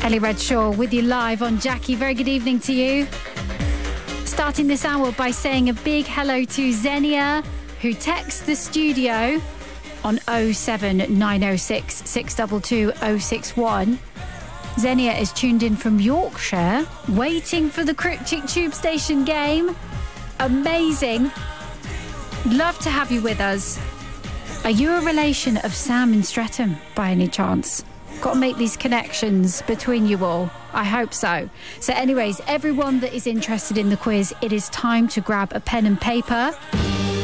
Ellie Redshaw with you live on Jackie. Very good evening to you. Starting this hour by saying a big hello to Xenia, who texts the studio on 07906 622 061. Xenia is tuned in from Yorkshire, waiting for the Cryptic Tube Station game. Amazing. Love to have you with us. Are you a relation of Sam in Streatham by any chance? Got to make these connections between you all. I hope so. So anyways, everyone that is interested in the quiz, it is time to grab a pen and paper.